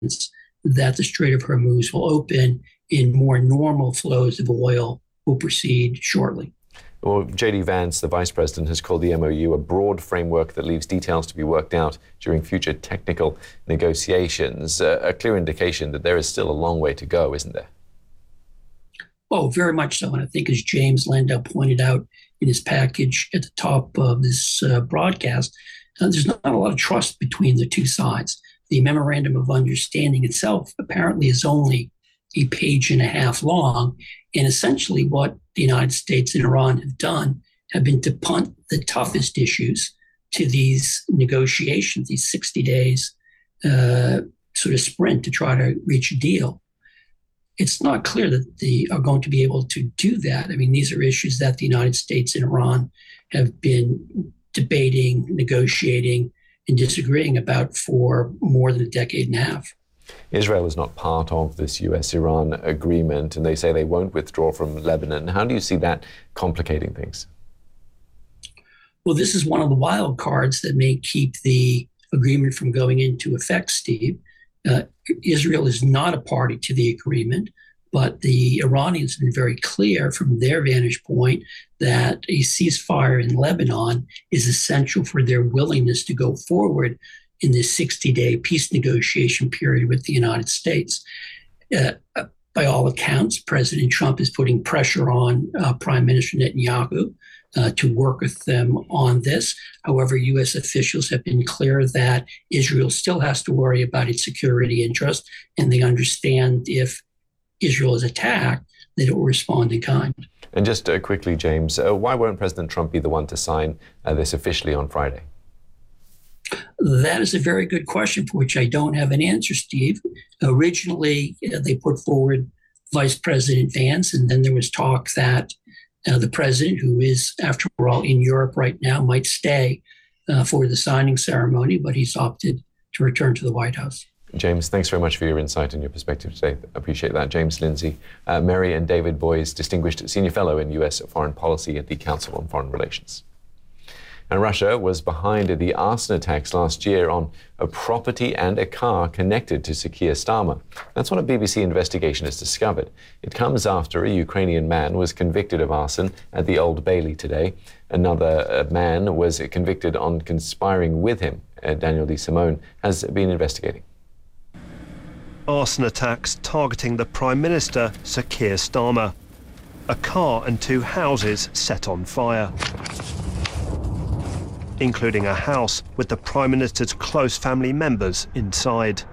that the Strait of Hormuz will open and more normal flows of oil will proceed shortly. Well, J.D. Vance, the vice president, has called the MOU a broad framework that leaves details to be worked out during future technical negotiations. A clear indication that there is still a long way to go, isn't there? Oh, very much so. And I think, as James Landau pointed out in his package at the top of this broadcast, there's not a lot of trust between the two sides. The memorandum of understanding itself apparently is only a page and a half long. And essentially what the United States and Iran have done have been to punt the toughest issues to these negotiations, these 60 days sort of sprint to try to reach a deal. It's not clear that they are going to be able to do that. I mean, these are issues that the United States and Iran have been debating, negotiating, and disagreeing about for more than a decade and a half. Israel is not part of this US-Iran agreement, and they say they won't withdraw from Lebanon. How do you see that complicating things? Well, this is one of the wild cards that may keep the agreement from going into effect, Steve. Israel is not a party to the agreement, but the Iranians have been very clear from their vantage point that a ceasefire in Lebanon is essential for their willingness to go forward in this 60-day peace negotiation period with the United States. By all accounts, President Trump is putting pressure on Prime Minister Netanyahu to work with them on this. However, U.S. officials have been clear that Israel still has to worry about its security interests, and they understand if Israel is attacked, that it will respond in kind. And just quickly, James, why won't President Trump be the one to sign this officially on Friday? That is a very good question for which I don't have an answer, Steve. Originally, they put forward Vice President Vance, and then there was talk that the president, who is, after all, in Europe right now, might stay for the signing ceremony, but he's opted to return to the White House. James, thanks very much for your insight and your perspective today. Appreciate that. James Lindsay, Mary and David Boies, Distinguished Senior Fellow in U.S. Foreign Policy at the Council on Foreign Relations. And Russia was behind the arson attacks last year on a property and a car connected to Sir Keir Starmer. That's what a BBC investigation has discovered. It comes after a Ukrainian man was convicted of arson at the Old Bailey today. Another man was convicted on conspiring with him. Daniel Di Simone has been investigating. Arson attacks targeting the Prime Minister, Sir Keir Starmer. A car and 2 houses set on fire, including a house with the Prime Minister's close family members inside.